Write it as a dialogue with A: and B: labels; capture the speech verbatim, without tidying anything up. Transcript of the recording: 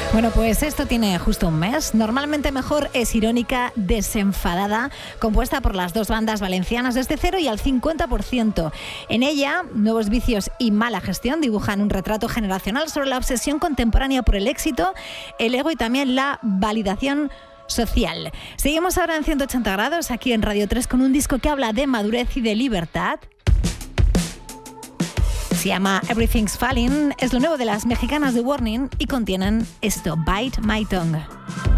A: Bueno, pues esto tiene justo un mes. Normalmente mejor es Irónica desenfadada, compuesta por las dos bandas valencianas desde cero y al cincuenta por ciento. En ella, nuevos vicios y mala gestión dibujan un retrato generacional sobre la obsesión contemporánea por el éxito, el ego y también la validación social. Seguimos ahora en ciento ochenta grados aquí en Radio tres con un disco que habla de madurez y de libertad. Se llama Everything's Falling, es lo nuevo de las mexicanas de Warning y contienen esto, Bite My Tongue.